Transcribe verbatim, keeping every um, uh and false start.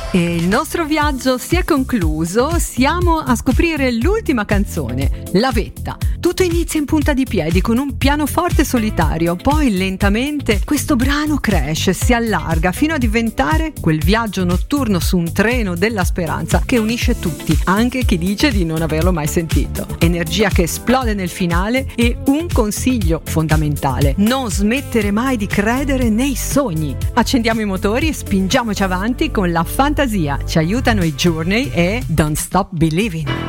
E il nostro viaggio si è concluso, siamo a scoprire l'ultima canzone, La Vetta. Tutto inizia in punta di piedi con un pianoforte solitario, poi lentamente questo brano cresce, si allarga fino a diventare quel viaggio notturno su un treno della speranza che unisce tutti, anche chi dice di non averlo mai sentito. Energia che esplode nel finale e un consiglio fondamentale: non smettere mai di credere nei sogni. Accendiamo i motori e spingiamoci avanti con la fantasia. Ci aiutano i Journey e Don't Stop Believing.